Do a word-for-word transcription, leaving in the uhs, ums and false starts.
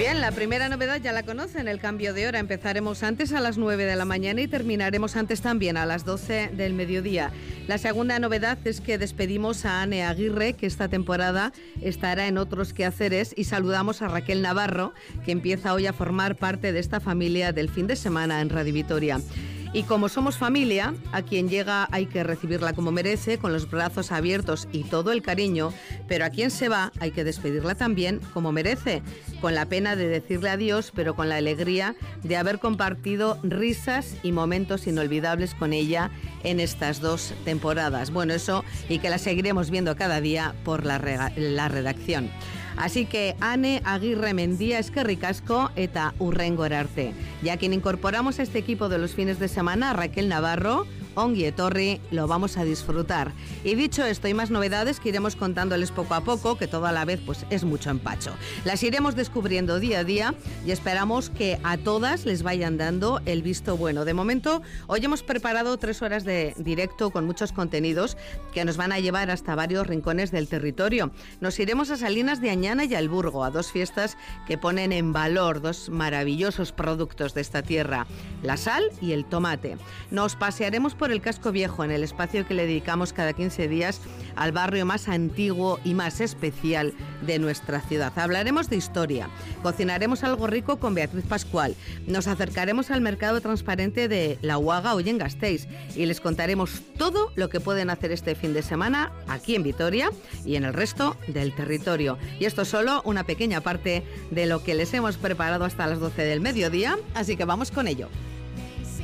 Bien, la primera novedad ya la conocen, el cambio de hora. Empezaremos antes a las nueve de la mañana y terminaremos antes también a las doce del mediodía. La segunda novedad es que despedimos a Ane Aguirre, que esta temporada estará en otros quehaceres, y saludamos a Raquel Navarro, que empieza hoy a formar parte de esta familia del fin de semana en Radio Vitoria. Y como somos familia, a quien llega hay que recibirla como merece, con los brazos abiertos y todo el cariño, pero a quien se va hay que despedirla también como merece, con la pena de decirle adiós, pero con la alegría de haber compartido risas y momentos inolvidables con ella en estas dos temporadas. Bueno, eso, y que la seguiremos viendo cada día por la, rega- la redacción. Así que Ane Aguirre Mendía, eskerrik asko eta hurrengora arte. Y a quien incorporamos a este equipo de los fines de semana, Raquel Navarro, ongi etorri, lo vamos a disfrutar. Y dicho esto y más novedades que iremos contándoles poco a poco, que todo a la vez pues es mucho empacho. Las iremos descubriendo día a día y esperamos que a todas les vayan dando el visto bueno. De momento, hoy hemos preparado tres horas de directo con muchos contenidos que nos van a llevar hasta varios rincones del territorio. Nos iremos a Salinas de Añana y al Burgo, a dos fiestas que ponen en valor dos maravillosos productos de esta tierra, la sal y el tomate. Nos pasearemos por el Casco Viejo, en el espacio que le dedicamos cada quince días al barrio más antiguo y más especial de nuestra ciudad. Hablaremos de historia, cocinaremos algo rico con Beatriz Pascual, nos acercaremos al mercado transparente de La Huaga hoy en Gasteiz y les contaremos todo lo que pueden hacer este fin de semana aquí en Vitoria y en el resto del territorio. Y esto es solo una pequeña parte de lo que les hemos preparado hasta las doce del mediodía, así que vamos con ello.